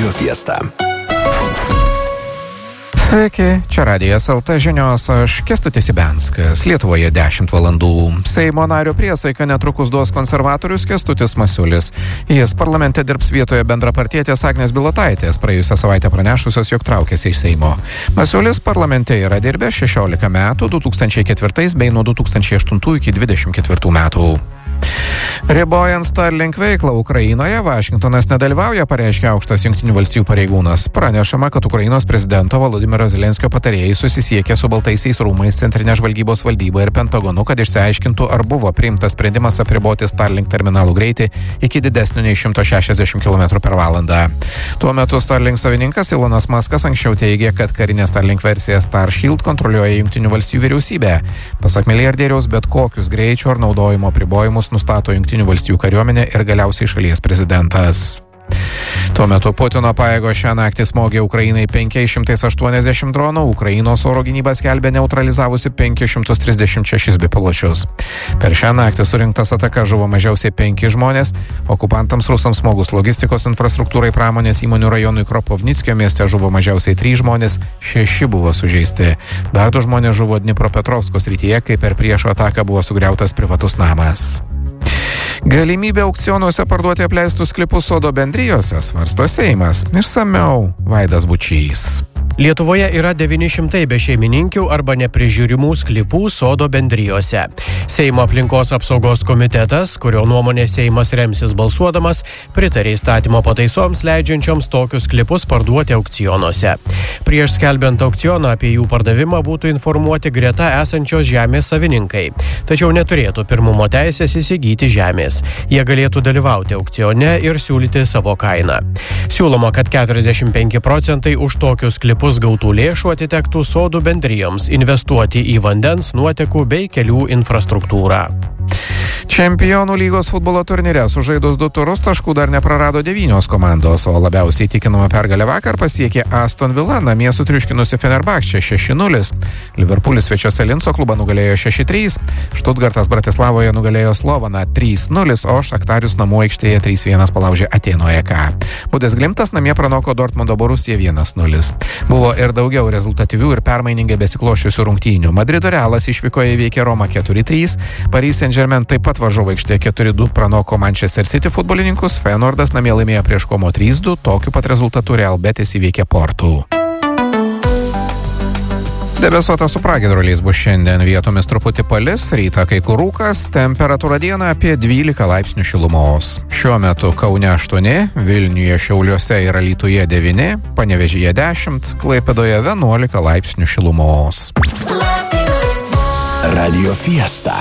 Radio Fiesta. Sveiki, čia Radijas LT žinios, aš Kęstutis Ibenskas. Lietuvoje 10 valandų. Seimo nario priesaiką netrukus duos konservatorius Kęstutis Masiulis. Jis parlamente dirbs vietoje bendrapartietės Agnės Bilotaitės, praėjusią savaitę pranešusios, jog traukėsi iš Seimo. Masiulis parlamente yra dirbęs 16 metų, 2004 bei nuo 2008 iki 2024 metų. Ribojant Starlink veiklą Ukrainoje, Vašingtonas nedalyvauja, pareiškė aukštas Jungtinių valstijų pareigūnas. Pranešama, kad Ukrainos prezidento Volodymyro Zelenskio patarėjai susisiekė su Baltaisiais rūmais, Centrinės žvalgybos valdyba ir Pentagonu, kad išsiaiškintų, ar buvo priimtas sprendimas apriboti Starlink terminalų greitį iki didesnio nei 160 km/h. Tuo metu Starlink savininkas Elonas Muskas anksčiau teigė, kad karinė Starlink versija Starshield kontroliuoja Jungtinių valstijų vyriausybė. Pasak milijardieriaus, bet kokius greičio ar naudojimo apribojimus nustato Jungtinių valstijų kariuomenė ir galiausiai šalies prezidentas. Tuo metu Putino pajėgos šią naktį smogė Ukrainai 580 dronų, Ukrainos oro gynyba skelbė neutralizavusi 536 bepiločius. Per šią naktį surinktas ataka žuvo mažiausiai 5 žmonės, okupantams rusams smogus logistikos infrastruktūrai pramonės įmonių rajonui Kropovnickio mieste žuvo mažiausiai 3 žmonės, 6 buvo sužeisti. Dar 2 žmonės žuvo Dnipropetrovsko srityje, kai per priešo ataką buvo sugriautas privatus namas. Galimybė aukcionuose parduoti apleistus sklypus sodo bendrijose svarsto Seimas. Išsamiau Vaidas Bučys. Lietuvoje yra 900 bešeimininkių arba neprižiūrimų sklypų sodo bendrijose. Seimo aplinkos apsaugos komitetas, kurio nuomonė Seimas remsis balsuodamas, pritarė įstatymo pataisoms leidžiančioms tokius sklypus parduoti aukcionuose. Prieš skelbiant aukcioną apie jų pardavimą būtų informuoti greta esančios žemės savininkai, tačiau neturėtų pirmumo teisės įsigyti žemės. Jie galėtų dalyvauti aukcione ir siūlyti savo kainą. Siūloma, kad 45% už tokius sklypus gautų lėšų atitektų sodų bendrijoms investuoti į vandens, nuotekų bei kelių infrastruktūrą. Čempionų lygos futbolo turnyre sužaidus 2 turus taškų dar neprarado 9 komandos, o labiausiai įtikinamą pergalę vakar pasiekė Aston Villa, namie sutriuškinusi Fenerbahčę 6-0. Liverpoolis svečiuose Linco klubą nugalėjo 6-3, Stuttgartas Bratislavoje nugalėjo Slovaną 3-0, o Šachtarius namų aikštėje 3-1 palaužė Atėnų AEK. Bundeslimtas namie pranoko Dortmundo Borusiją 1-0. Buvo ir daugiau rezultatyvių ir permainingai besiklošiusių rungtynių. Madrido Realas išvykoje įveikė Romą 4-3, Paris Saint-Germain taip pat varžovų aikštėje 4-2 pranoko Manchester City futbolininkus, Feyenoordas namie laimėjo prieš Como 3-2, tokiu pat rezultatu Real Betis įveikė Portų. Debesuota su pragiedruliais bus šiandien, vietomis truputį palis, rytą kai kur rūkas, temperatūra dieną apie 12 laipsnių šilumos. Šiuo metu Kaune 8, Vilniuje, Šiauliuose ir Alytuje 9, Panevėžyje 10, Klaipėdoje 11 laipsnių šilumos. Radio Fiesta.